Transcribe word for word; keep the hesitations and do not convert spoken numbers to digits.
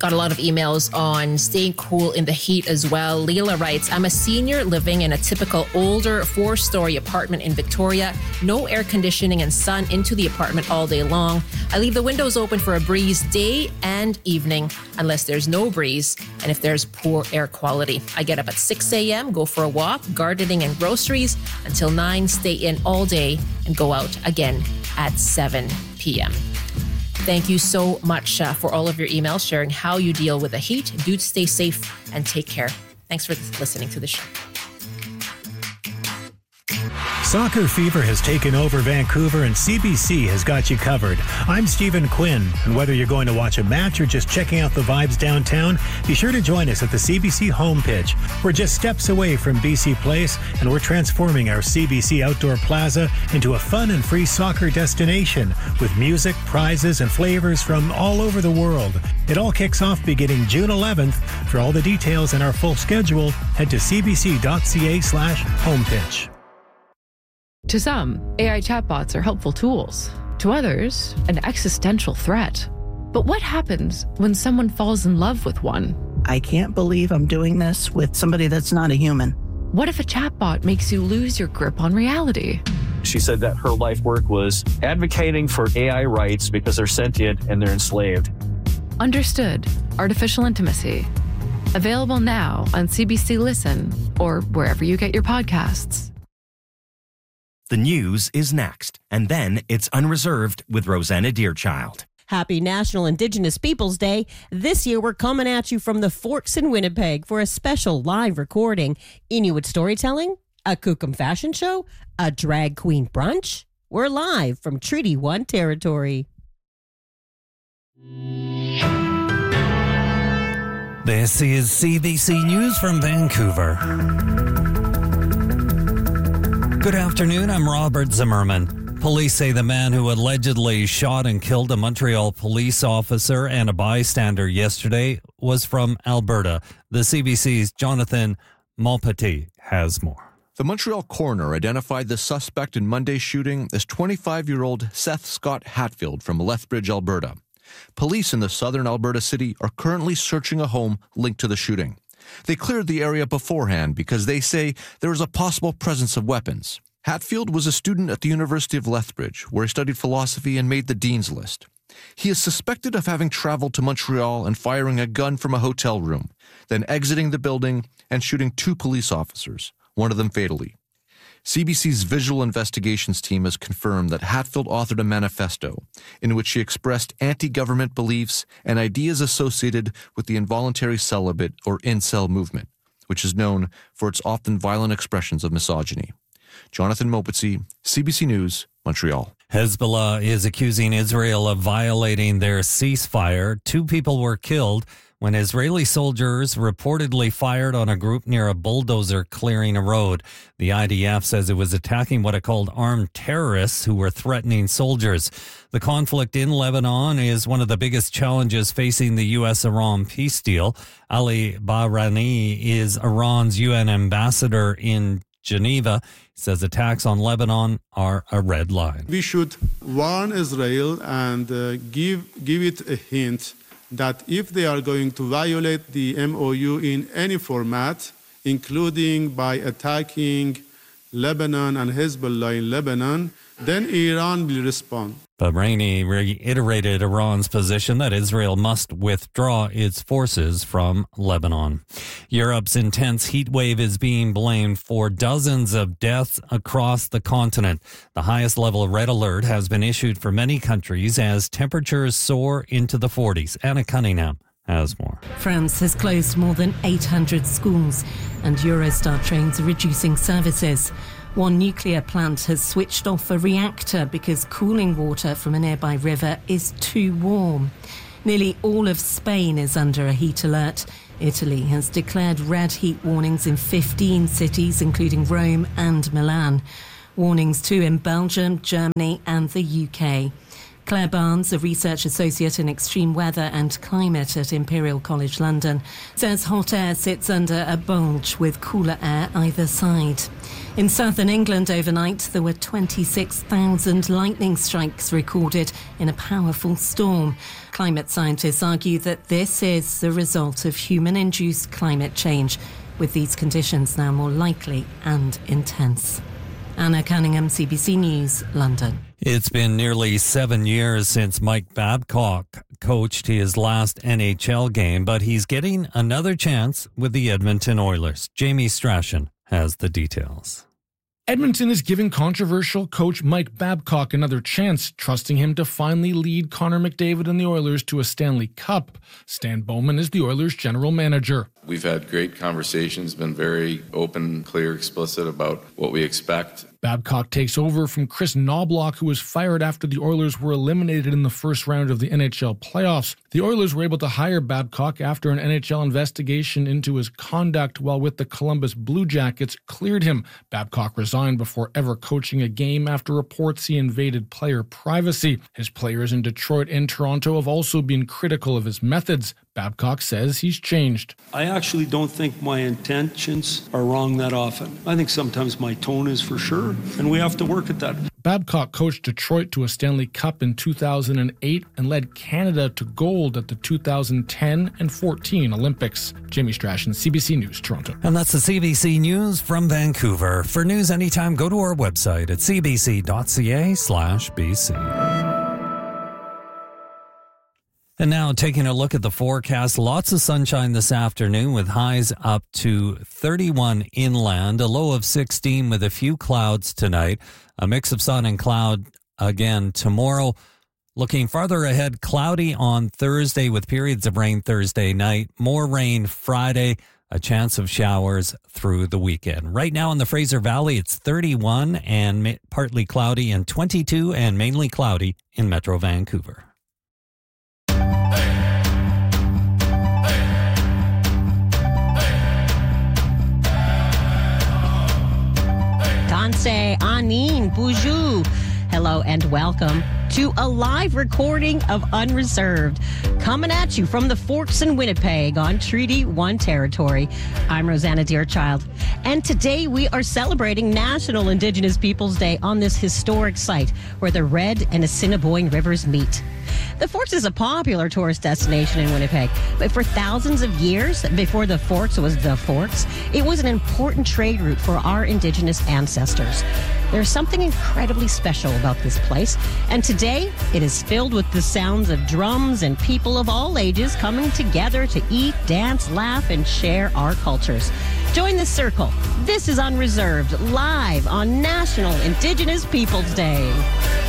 Got a lot of emails on staying cool in the heat as well. Leila writes, I'm a senior living in a typical older four-story apartment in Victoria. No air conditioning and sun into the apartment all day long. I leave the windows open for a breeze day and evening unless there's no breeze and if there's poor air quality. I get up at six a.m., go for a walk, gardening and groceries until nine, stay in all day and go out again at seven p.m. Thank you so much uh, for all of your emails sharing how you deal with the heat. Dudes, stay safe and take care. Thanks for listening to the show. Soccer fever has taken over Vancouver and C B C has got you covered. I'm Stephen Quinn, and whether you're going to watch a match or just checking out the vibes downtown, be sure to join us at the C B C Home Pitch. We're just steps away from B C Place, and we're transforming our C B C Outdoor Plaza into a fun and free soccer destination with music, prizes, and flavors from all over the world. It all kicks off beginning June eleventh. For all the details and our full schedule, head to cbc.ca slash homepitch. To some, A I chatbots are helpful tools. To others, an existential threat. But what happens when someone falls in love with one? I can't believe I'm doing this with somebody that's not a human. What if a chatbot makes you lose your grip on reality? She said that her life work was advocating for A I rights because they're sentient and they're enslaved. Understood. Artificial Intimacy. Available now on C B C Listen or wherever you get your podcasts. The news is next, and then it's Unreserved with Rosanna Deerchild. Happy National Indigenous Peoples Day. This year, we're coming at you from the Forks in Winnipeg for a special live recording. Inuit storytelling, a Kukum fashion show, a drag queen brunch. We're live from Treaty One territory. This is C B C News from Vancouver. Good afternoon, I'm Robert Zimmerman. Police say the man who allegedly shot and killed a Montreal police officer and a bystander yesterday was from Alberta. The C B C's Jonathan Malpati has more. The Montreal coroner identified the suspect in Monday's shooting as twenty-five-year-old Seth Scott Hatfield from Lethbridge, Alberta. Police in the southern Alberta city are currently searching a home linked to the shooting. They cleared the area beforehand because they say there is a possible presence of weapons. Hatfield was a student at the University of Lethbridge, where he studied philosophy and made the dean's list. He is suspected of having traveled to Montreal and firing a gun from a hotel room, then exiting the building and shooting two police officers, one of them fatally. C B C's visual investigations team has confirmed that Hatfield authored a manifesto in which he expressed anti-government beliefs and ideas associated with the involuntary celibate or incel movement, which is known for its often violent expressions of misogyny. Jonathan Mopetsi, C B C News, Montreal. Hezbollah is accusing Israel of violating their ceasefire. Two people were killed when Israeli soldiers reportedly fired on a group near a bulldozer clearing a road. The I D F says it was attacking what it called armed terrorists who were threatening soldiers. The conflict in Lebanon is one of the biggest challenges facing the U S Iran peace deal. Ali Bahrani is Iran's U N ambassador in Geneva. He says attacks on Lebanon are a red line. We should warn Israel and uh, give give it a hint that if they are going to violate the M O U in any format, including by attacking Lebanon and Hezbollah in Lebanon, then Iran will respond. Bahraini reiterated Iran's position that Israel must withdraw its forces from Lebanon. Europe's intense heat wave is being blamed for dozens of deaths across the continent. The highest level of red alert has been issued for many countries as temperatures soar into the forties. Anna Cunningham has more. France has closed more than eight hundred schools and Eurostar trains are reducing services. One nuclear plant has switched off a reactor because cooling water from a nearby river is too warm. Nearly all of Spain is under a heat alert. Italy has declared red heat warnings in fifteen cities, including Rome and Milan. Warnings too in Belgium, Germany and the U K. Claire Barnes, a research associate in extreme weather and climate at Imperial College London, says hot air sits under a bulge with cooler air either side. In southern England overnight, there were twenty-six thousand lightning strikes recorded in a powerful storm. Climate scientists argue that this is the result of human-induced climate change, with these conditions now more likely and intense. Anna Cunningham, C B C News, London. It's been nearly seven years since Mike Babcock coached his last N H L game, but he's getting another chance with the Edmonton Oilers. Jamie Strachan has the details. Edmonton is giving controversial coach Mike Babcock another chance, trusting him to finally lead Connor McDavid and the Oilers to a Stanley Cup. Stan Bowman is the Oilers' general manager. We've had great conversations, been very open, clear, explicit about what we expect. Babcock takes over from Chris Knobloch, who was fired after the Oilers were eliminated in the first round of the N H L playoffs. The Oilers were able to hire Babcock after an N H L investigation into his conduct while with the Columbus Blue Jackets cleared him. Babcock resigned before ever coaching a game after reports he invaded player privacy. His players in Detroit and Toronto have also been critical of his methods. Babcock says he's changed. I actually don't think my intentions are wrong that often. I think sometimes my tone is for sure, and we have to work at that. Babcock coached Detroit to a Stanley Cup in two thousand eight and led Canada to gold at the two thousand ten and fourteen Olympics. Jamie Strachan, C B C News, Toronto. And that's the C B C News from Vancouver. For news anytime, go to our website at cbc.ca slash BC. And now taking a look at the forecast, lots of sunshine this afternoon with highs up to thirty-one inland, a low of sixteen with a few clouds tonight, a mix of sun and cloud again tomorrow. Looking farther ahead, cloudy on Thursday with periods of rain Thursday night, more rain Friday, a chance of showers through the weekend. Right now in the Fraser Valley, it's thirty-one and partly cloudy, and twenty-two and mainly cloudy in Metro Vancouver. Danse, Anin, Boujou. Hello and welcome to a live recording of Unreserved, coming at you from the Forks in Winnipeg on Treaty One territory. I'm Rosanna Deerchild, and today we are celebrating National Indigenous Peoples Day on this historic site where the Red and Assiniboine rivers meet. The Forks is a popular tourist destination in Winnipeg, but for thousands of years, before the Forks was the Forks, it was an important trade route for our Indigenous ancestors. There's something incredibly special about this place, and today it is filled with the sounds of drums and people of all ages coming together to eat, dance, laugh, and share our cultures. Join the circle. This is Unreserved, live on National Indigenous Peoples Day.